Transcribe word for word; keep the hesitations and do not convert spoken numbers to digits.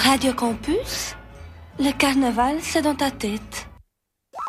Radio Campus, le carnaval, c'est dans ta tête.